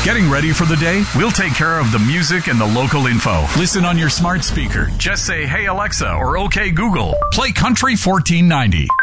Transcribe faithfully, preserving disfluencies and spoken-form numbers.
Getting ready for the day? We'll take care of the music and the local info. Listen on your smart speaker. Just say, "Hey Alexa," or "Okay Google, play Country fourteen ninety."